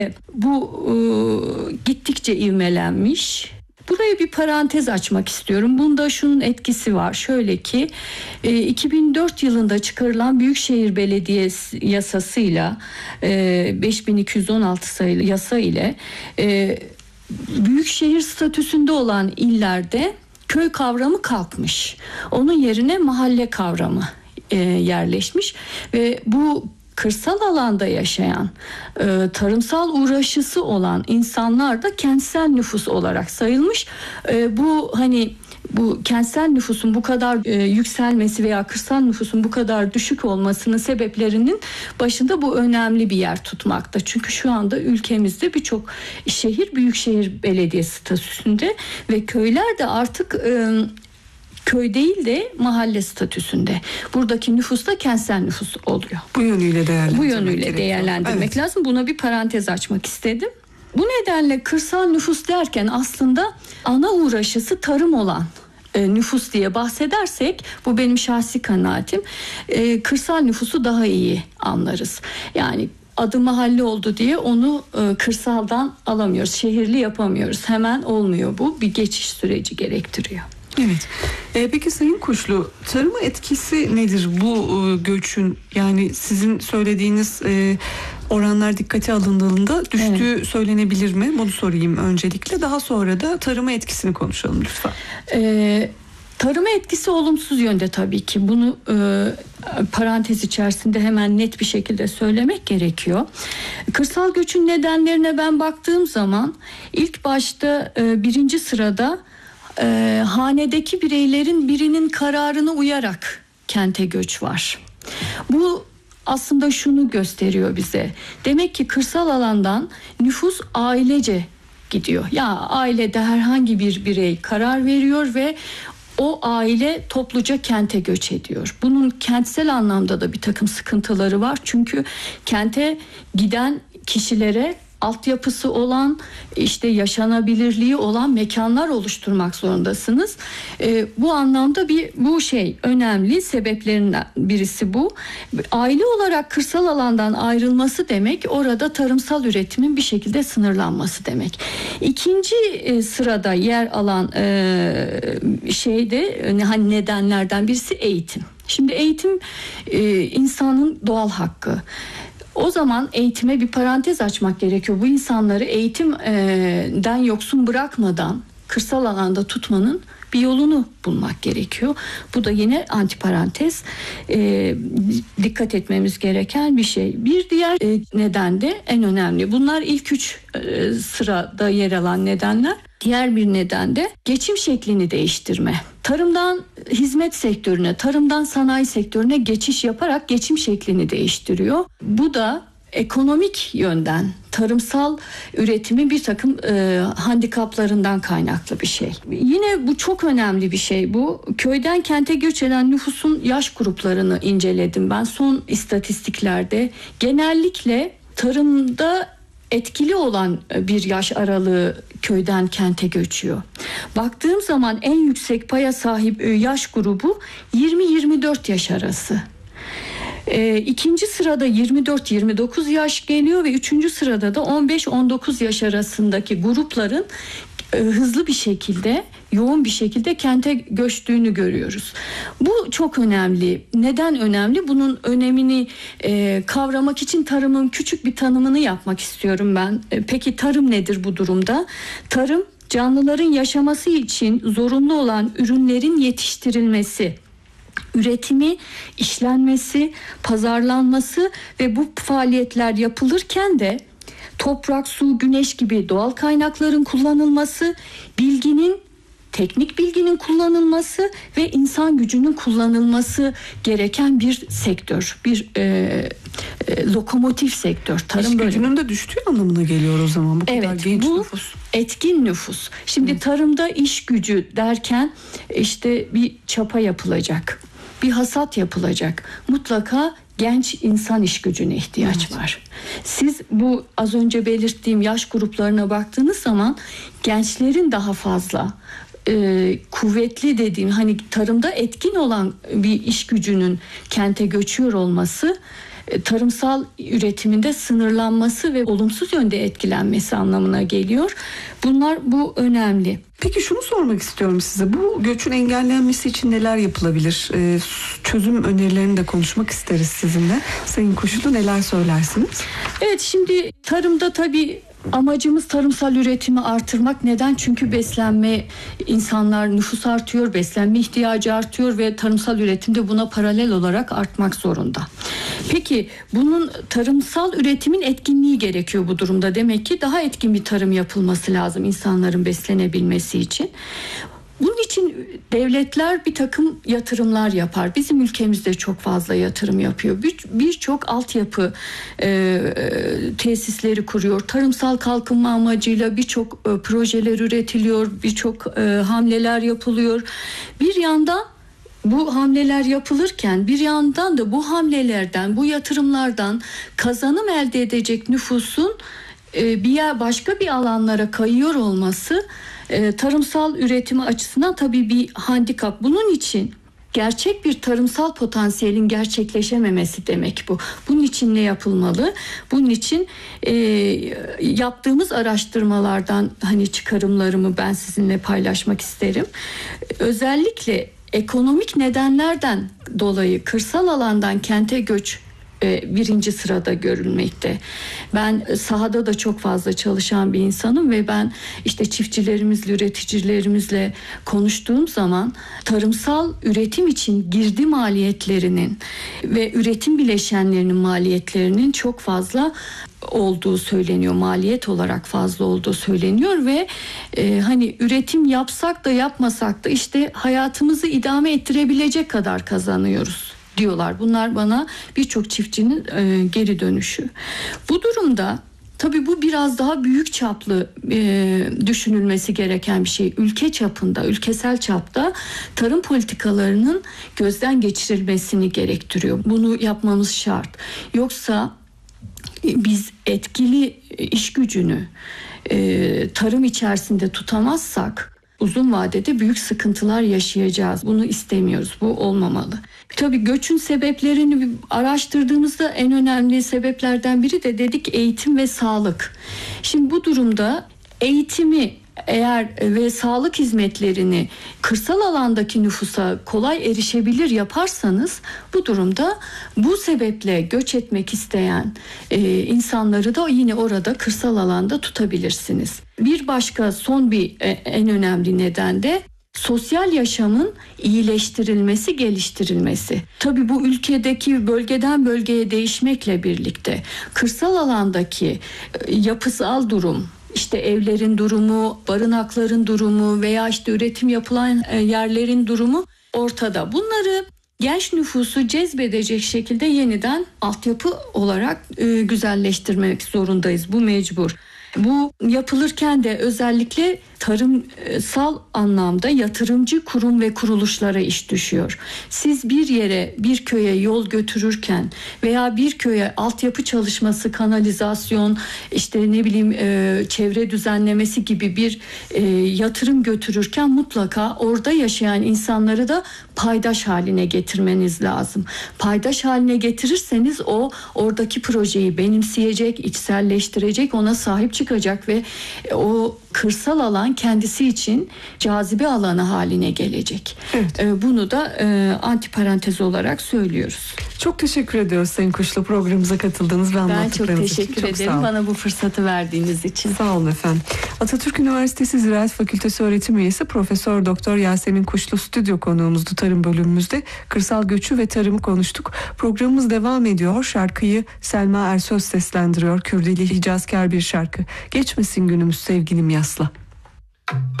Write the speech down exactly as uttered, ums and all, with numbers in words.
Bu e, gittikçe ivmelenmiş. Buraya bir parantez açmak istiyorum. Bunda şunun etkisi var. Şöyle ki iki bin dört yılında çıkarılan Büyükşehir Belediyesi yasasıyla beş bin iki yüz on altı sayılı yasa ile büyükşehir statüsünde olan illerde köy kavramı kalkmış. Onun yerine mahalle kavramı yerleşmiş ve bu kırsal alanda yaşayan, e, tarımsal uğraşısı olan insanlar da kentsel nüfus olarak sayılmış. E, bu hani bu kentsel nüfusun bu kadar e, yükselmesi veya kırsal nüfusun bu kadar düşük olmasının sebeplerinin başında bu önemli bir yer tutmakta. Çünkü şu anda ülkemizde birçok şehir büyükşehir belediyesi statüsünde ve köyler de artık e, köy değil de mahalle statüsünde. Buradaki nüfus da kentsel nüfus oluyor. Bu yönüyle değerlendirmek, Bu yönüyle değerlendirmek evet. lazım. Buna bir parantez açmak istedim. Bu nedenle kırsal nüfus derken aslında ana uğraşısı tarım olan e, nüfus diye bahsedersek, bu benim şahsi kanaatim, e, kırsal nüfusu daha iyi anlarız. Yani adı mahalle oldu diye onu e, kırsaldan alamıyoruz. Şehirli yapamıyoruz. Hemen olmuyor bu. Bir geçiş süreci gerektiriyor. Evet. Ee, peki Sayın Kuşlu, tarıma etkisi nedir bu e, göçün? Yani sizin söylediğiniz e, oranlar dikkate alındığında düştüğü evet. söylenebilir mi? Bunu sorayım öncelikle. Daha sonra da tarıma etkisini konuşalım lütfen. Evet. Tarıma etkisi olumsuz yönde tabii ki. Bunu e, parantez içerisinde hemen net bir şekilde söylemek gerekiyor. Kırsal göçün nedenlerine ben baktığım zaman ilk başta e, birinci sırada e, hanedeki bireylerin birinin kararına uyarak kente göç var. Bu aslında şunu gösteriyor bize. Demek ki kırsal alandan nüfus ailece gidiyor. Ya ailede herhangi bir birey karar veriyor ve o aile topluca kente göç ediyor. Bunun kentsel anlamda da bir takım sıkıntıları var. Çünkü kente giden kişilere altyapısı olan, işte yaşanabilirliği olan mekanlar oluşturmak zorundasınız. Ee, bu anlamda bir bu şey önemli, sebeplerinden birisi bu. Aile olarak kırsal alandan ayrılması demek, orada tarımsal üretimin bir şekilde sınırlanması demek. İkinci e, sırada yer alan e, şeyde hani nedenlerden birisi eğitim. Şimdi eğitim e, insanın doğal hakkı. O zaman eğitime bir parantez açmak gerekiyor. Bu insanları eğitimden yoksun bırakmadan kırsal alanda tutmanın bir yolunu bulmak gerekiyor. Bu da yine antiparantez, e, dikkat etmemiz gereken bir şey. Bir diğer e, neden de en önemli. Bunlar ilk üç e, sırada yer alan nedenler. Diğer bir neden de geçim şeklini değiştirme. Tarımdan hizmet sektörüne, tarımdan sanayi sektörüne geçiş yaparak geçim şeklini değiştiriyor. Bu da ekonomik yönden tarımsal üretimin bir takım e, handikaplarından kaynaklı bir şey. Yine bu çok önemli bir şey bu. Köyden kente göç eden nüfusun yaş gruplarını inceledim ben son istatistiklerde. Genellikle tarımda etkili olan bir yaş aralığı köyden kente göçüyor. Baktığım zaman en yüksek paya sahip yaş grubu yirmi yirmi dört yaş arası. E, ikinci sırada yirmi dört yirmi dokuz yaş geliyor ve üçüncü sırada da on beş on dokuz yaş arasındaki grupların e, hızlı bir şekilde, yoğun bir şekilde kente göçtüğünü görüyoruz. Bu çok önemli. Neden önemli? Bunun önemini e, kavramak için tarımın küçük bir tanımını yapmak istiyorum ben. E, peki tarım nedir bu durumda? Tarım, canlıların yaşaması için zorunlu olan ürünlerin yetiştirilmesi, üretimi, işlenmesi, pazarlanması ve bu faaliyetler yapılırken de toprak, su, güneş gibi doğal kaynakların kullanılması, bilginin, teknik bilginin kullanılması ve insan gücünün kullanılması gereken bir sektör, bir e, e, lokomotif sektör. Tarım gücünün de düştüğü anlamına geliyor o zaman bu kadar evet, genç bu nüfus. Etkin nüfus. Şimdi evet. Tarımda iş gücü derken işte bir çapa yapılacak, bir hasat yapılacak. Mutlaka genç insan iş gücüne ihtiyaç evet. var. Siz bu az önce belirttiğim yaş gruplarına baktığınız zaman gençlerin daha fazla e, kuvvetli dediğim, hani tarımda etkin olan bir iş gücünün kente göçüyor olması tarımsal üretiminde sınırlanması ve olumsuz yönde etkilenmesi anlamına geliyor. Bunlar bu önemli. Peki şunu sormak istiyorum size. Bu göçün engellenmesi için neler yapılabilir? Ee, çözüm önerilerini de konuşmak isteriz sizinle. Sayın Kuşlu, neler söylersiniz? Evet, şimdi tarımda tabii amacımız tarımsal üretimi artırmak. Neden? Çünkü beslenme, insanlar, nüfus artıyor, beslenme ihtiyacı artıyor ve tarımsal üretimde buna paralel olarak artmak zorunda. Peki bunun tarımsal üretimin etkinliği gerekiyor bu durumda. Demek ki daha etkin bir tarım yapılması lazım insanların beslenebilmesi için. Bunun için devletler bir takım yatırımlar yapar. Bizim ülkemizde çok fazla yatırım yapıyor. Bir, birçok altyapı e, tesisleri kuruyor. Tarımsal kalkınma amacıyla birçok e, projeler üretiliyor. Birçok e, hamleler yapılıyor. Bir yandan bu hamleler yapılırken bir yandan da bu hamlelerden, bu yatırımlardan kazanım elde edecek nüfusun e, bir yer başka bir alanlara kayıyor olması e, tarımsal üretimi açısından tabii bir handikap. Bunun için gerçek bir tarımsal potansiyelin gerçekleşememesi demek bu. Bunun için ne yapılmalı? Bunun için e, yaptığımız araştırmalardan hani çıkarımlarımı ben sizinle paylaşmak isterim. Özellikle ekonomik nedenlerden dolayı kırsal alandan kente göç birinci sırada görülmekte. Ben sahada da çok fazla çalışan bir insanım ve ben işte çiftçilerimizle, üreticilerimizle konuştuğum zaman tarımsal üretim için girdi maliyetlerinin ve üretim bileşenlerinin maliyetlerinin çok fazla olduğu söyleniyor. Maliyet olarak fazla olduğu söyleniyor ve e, hani üretim yapsak da yapmasak da işte hayatımızı idame ettirebilecek kadar kazanıyoruz diyorlar. Bunlar bana birçok çiftçinin e, geri dönüşü. Bu durumda tabii bu biraz daha büyük çaplı e, düşünülmesi gereken bir şey. Ülke çapında, ülkesel çapta tarım politikalarının gözden geçirilmesini gerektiriyor. Bunu yapmamız şart. Yoksa biz etkili iş gücünü e, tarım içerisinde tutamazsak uzun vadede büyük sıkıntılar yaşayacağız. Bunu istemiyoruz. Bu olmamalı. Tabii göçün sebeplerini araştırdığımızda en önemli sebeplerden biri de dedik eğitim ve sağlık. Şimdi bu durumda eğitimi eğer ve sağlık hizmetlerini kırsal alandaki nüfusa kolay erişebilir yaparsanız bu durumda bu sebeple göç etmek isteyen e, insanları da yine orada kırsal alanda tutabilirsiniz. Bir başka son bir e, en önemli neden de sosyal yaşamın iyileştirilmesi, geliştirilmesi. Tabii bu ülkedeki bölgeden bölgeye değişmekle birlikte kırsal alandaki e, yapısal durum, İşte evlerin durumu, barınakların durumu veya işte üretim yapılan yerlerin durumu ortada. Bunları genç nüfusu cezbedecek şekilde yeniden altyapı olarak e, güzelleştirmek zorundayız. Bu mecbur. Bu yapılırken de özellikle tarımsal anlamda yatırımcı kurum ve kuruluşlara iş düşüyor. Siz bir yere, bir köye yol götürürken veya bir köye altyapı çalışması, kanalizasyon, işte ne bileyim e, çevre düzenlemesi gibi bir e, yatırım götürürken mutlaka orada yaşayan insanları da paydaş haline getirmeniz lazım. Paydaş haline getirirseniz o oradaki projeyi benimseyecek, içselleştirecek, ona sahip çıkacak ve o kırsal alan kendisi için cazibe alanı haline gelecek. Evet. Bunu da e, antiparantez olarak söylüyoruz. Çok teşekkür ediyoruz Sayın Kuşlu, programımıza katıldığınız ve anlattıklarınız için. Ben çok teşekkür için. ederim çok bana bu fırsatı verdiğiniz için. Sağ olun efendim. Atatürk Üniversitesi Ziraat Fakültesi öğretim üyesi Profesör Doktor Yasemin Kuşlu stüdyo konuğumuzdu tarım bölümümüzde. Kırsal göçü ve tarımı konuştuk. Programımız devam ediyor. Şarkıyı Selma Ersöz seslendiriyor. Kürdili Hicazkar bir şarkı. Geçmesin günümüz sevgilim yasla.